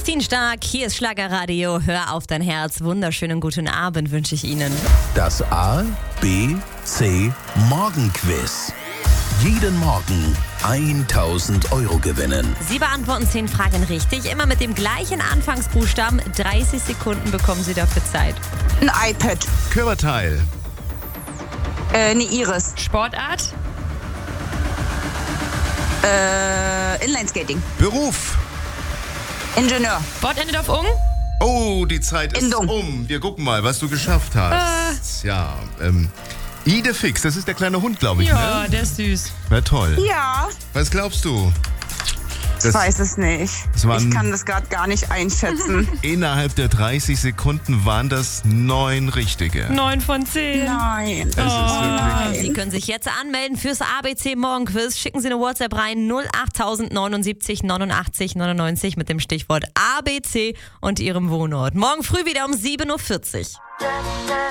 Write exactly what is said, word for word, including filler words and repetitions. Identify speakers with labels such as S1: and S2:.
S1: Christine Stark, hier ist Schlagerradio. Hör auf dein Herz. Wunderschönen guten Abend wünsche ich Ihnen.
S2: Das A, B, C Morgenquiz. Jeden Morgen tausend Euro gewinnen.
S1: Sie beantworten zehn Fragen richtig, immer mit dem gleichen Anfangsbuchstaben. dreißig Sekunden bekommen Sie dafür Zeit.
S3: Ein iPad.
S4: Körperteil.
S3: Äh, eine Iris.
S5: Sportart?
S3: Äh, Inlineskating.
S4: Beruf.
S3: Ingenieur.
S5: Wort endet auf ung?
S4: Oh, die Zeit ist
S3: Endung.
S4: um. Wir gucken mal, was du geschafft hast. Ja, ähm, Idefix, das ist der kleine Hund, glaube ich,
S5: Ja,
S4: ne?
S5: der ist süß.
S4: Na toll.
S3: Ja,
S4: Was glaubst du?
S3: ich
S4: Das-
S3: weiß es nicht.
S4: das waren-
S3: Ich kann das gerade gar nicht einschätzen.
S4: Innerhalb der dreißig Sekunden waren das neun richtige.
S5: Neun von zehn.
S3: Nein.
S4: Es ist wirklich...
S1: Sie können sich jetzt anmelden fürs A B C Morgenquiz. Schicken Sie eine WhatsApp rein null acht neunundsiebzig neunundachtzig neunundneunzig mit dem Stichwort A B C und Ihrem Wohnort. Morgen früh wieder um sieben Uhr vierzig.